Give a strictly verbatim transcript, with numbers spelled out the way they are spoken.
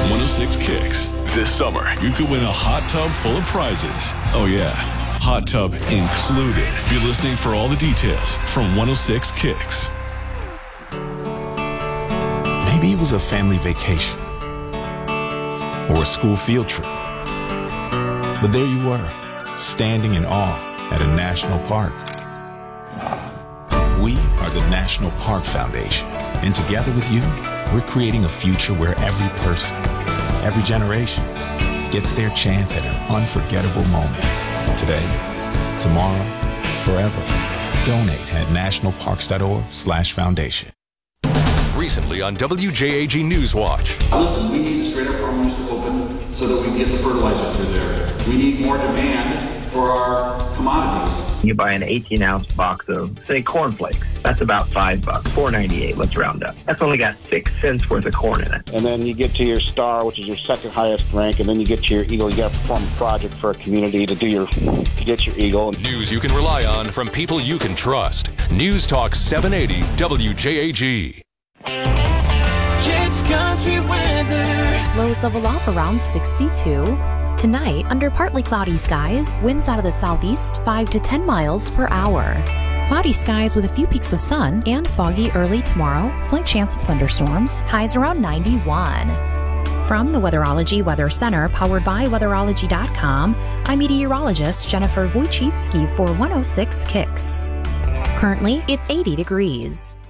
one oh six Kicks. This summer, you could win a hot tub full of prizes. Oh yeah, hot tub included. Be listening for all the details from one oh six Kicks. Maybe it was a family vacation or a school field trip. But there you were, standing in awe at a national park. We are the National Park Foundation, and together with you, we're creating a future where every person, every generation, gets their chance at an unforgettable moment. Today, tomorrow, forever. Donate at nationalparks.org slash foundation. Recently on W J A G Newswatch. Listen, we need straight up farmers to open so that we can get the fertilizer through there. We need more demand for our commodities. You buy an eighteen ounce box of, say, cornflakes. That's about five bucks, four ninety-eight. Let's round up. That's only got six cents worth of corn in it. And then you get to your star, which is your second highest rank, and then you get to your eagle. You got to perform a project for a community to do your to get your eagle. News you can rely on from people you can trust. News Talk seven eighty W J A G. Kids Country weather. Lows level off around sixty-two. Tonight, under partly cloudy skies, winds out of the southeast five to ten miles per hour. Cloudy skies with a few peaks of sun and foggy early tomorrow. Slight chance of thunderstorms. Highs around ninety-one. From the Weatherology Weather Center, powered by weatherology dot com, I'm meteorologist Jennifer Wojcicki for one oh six Kicks. Currently, it's eighty degrees.